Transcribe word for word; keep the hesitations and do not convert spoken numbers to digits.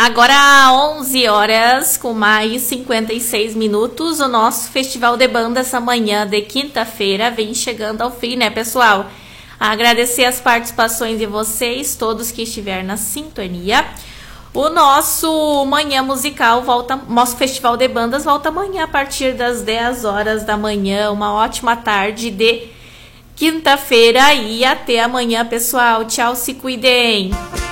Agora onze horas com mais cinquenta e seis minutos, o nosso Festival de Banda essa manhã de quinta-feira vem chegando ao fim, né, pessoal? Agradecer as participações de vocês, todos que estiveram na sintonia. O nosso Manhã Musical volta, nosso Festival de Bandas volta amanhã a partir das dez horas da manhã. Uma ótima tarde de quinta-feira e até amanhã, pessoal. Tchau, se cuidem.